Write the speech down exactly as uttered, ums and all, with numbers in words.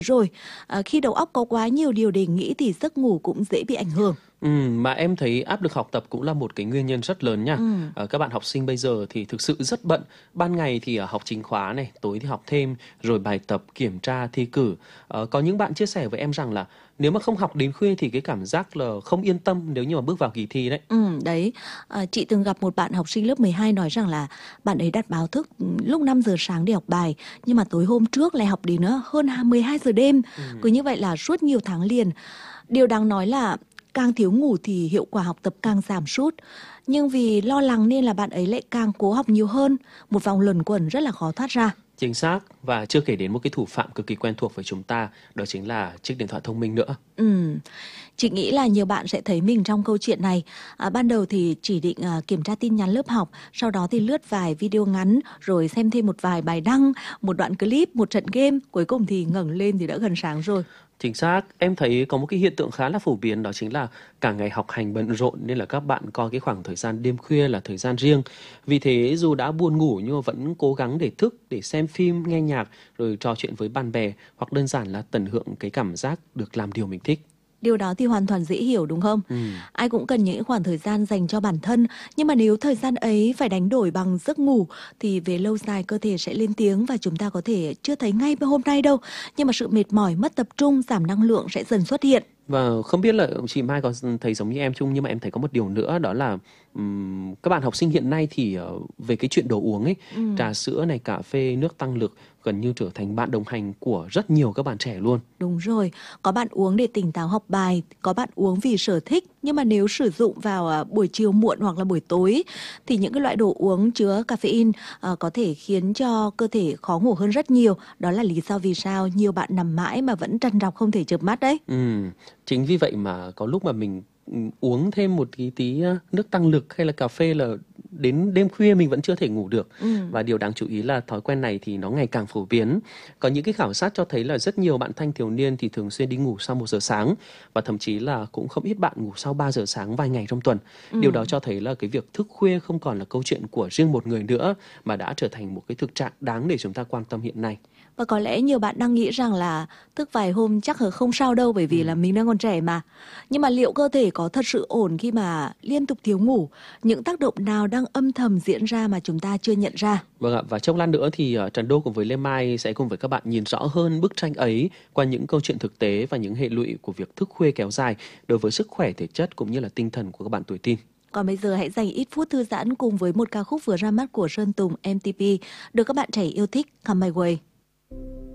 Rồi, à, khi đầu óc có quá nhiều điều để nghĩ thì giấc ngủ cũng dễ bị ảnh hưởng. Ừm, mà em thấy áp lực học tập cũng là một cái nguyên nhân rất lớn nha. Ừm, Ờ, các bạn học sinh bây giờ thì thực sự rất bận. Ban ngày thì ờ, học chính khóa này, tối thì học thêm, rồi bài tập, kiểm tra, thi cử. Ờ, có những bạn chia sẻ với em rằng là nếu mà không học đến khuya thì cái cảm giác là không yên tâm nếu như mà bước vào kỳ thi đấy. ừm, đấy, à, chị từng gặp một bạn học sinh lớp mười hai nói rằng là bạn ấy đặt báo thức ừm, lúc năm giờ sáng để học bài, nhưng mà tối hôm trước lại học đến ờ, hơn mười hai giờ đêm. Cứ Ừm. như vậy là suốt nhiều tháng liền. Điều đáng nói là càng thiếu ngủ thì hiệu quả học tập càng giảm sút. Nhưng vì lo lắng nên là bạn ấy lại càng cố học nhiều hơn, một vòng luẩn quẩn rất là khó thoát ra. Chính xác, và chưa kể đến một cái thủ phạm cực kỳ quen thuộc với chúng ta, đó chính là chiếc điện thoại thông minh nữa. Ừm, chị nghĩ là nhiều bạn sẽ thấy mình trong câu chuyện này. À, ban đầu thì chỉ định à, kiểm tra tin nhắn lớp học, sau đó thì lướt vài video ngắn, rồi xem thêm một vài bài đăng, một đoạn clip, một trận game, cuối cùng thì ngẩng lên thì đã gần sáng rồi. Chính xác, em thấy có một cái hiện tượng khá là phổ biến, đó chính là cả ngày học hành bận rộn nên là các bạn coi cái khoảng thời gian đêm khuya là thời gian riêng. Vì thế dù đã buồn ngủ nhưng mà vẫn cố gắng để thức, để xem phim, nghe nhạc, rồi trò chuyện với bạn bè, hoặc đơn giản là tận hưởng cái cảm giác được làm điều mình thích. Điều đó thì hoàn toàn dễ hiểu đúng không? Ừm. Ai cũng cần những khoảng thời gian dành cho bản thân, nhưng mà nếu thời gian ấy phải đánh đổi bằng giấc ngủ thì về lâu dài cơ thể sẽ lên tiếng và chúng ta có thể chưa thấy ngay hôm nay đâu, nhưng mà sự mệt mỏi, mất tập trung, giảm năng lượng sẽ dần xuất hiện. Và không biết là chị Mai có thấy giống như em chung, nhưng mà em thấy có một điều nữa, đó là ừm, các bạn học sinh hiện nay thì ờ, về cái chuyện đồ uống ấy, Ừ. trà sữa này, cà phê, nước tăng lực gần như trở thành bạn đồng hành của rất nhiều các bạn trẻ luôn. Đúng rồi, có bạn uống để tỉnh táo học bài, có bạn uống vì sở thích, nhưng mà nếu sử dụng vào à, buổi chiều muộn hoặc là buổi tối thì những cái loại đồ uống chứa caffeine à, có thể khiến cho cơ thể khó ngủ hơn rất nhiều. Đó là lý do vì sao nhiều bạn nằm mãi mà vẫn trằn trọc không thể chợp mắt đấy. Ừm, chính vì vậy mà có lúc mà mình ừm, uống thêm một tí tí ờ, nước tăng lực hay là cà phê là đến đêm khuya mình vẫn chưa thể ngủ được. Ừ. Và điều đáng chú ý là thói quen này thì nó ngày càng phổ biến. Có những cái khảo sát cho thấy là rất nhiều bạn thanh thiếu niên thì thường xuyên đi ngủ sau một giờ sáng, và thậm chí là cũng không ít bạn ngủ sau ba giờ sáng vài ngày trong tuần. Điều Ừ. đó cho thấy là cái việc thức khuya không còn là câu chuyện của riêng một người nữa, mà đã trở thành một cái thực trạng đáng để chúng ta quan tâm hiện nay. Và có lẽ nhiều bạn đang nghĩ rằng là thức vài hôm chắc là không sao đâu bởi vì là Ừm. mình đang còn trẻ mà. Nhưng mà liệu cơ thể có thật sự ổn khi mà liên tục thiếu ngủ? Những tác động nào đang âm thầm diễn ra mà chúng ta chưa nhận ra? Vâng ạ, và chốc lát nữa thì ờ, Trần Đô cùng với Lê Mai sẽ cùng với các bạn nhìn rõ hơn bức tranh ấy qua những câu chuyện thực tế và những hệ lụy của việc thức khuya kéo dài đối với sức khỏe thể chất cũng như là tinh thần của các bạn tuổi teen. Còn bây giờ hãy dành ít phút thư giãn cùng với một ca khúc vừa ra mắt của Sơn Tùng em tê pê được các bạn trẻ yêu thích, Come My Way.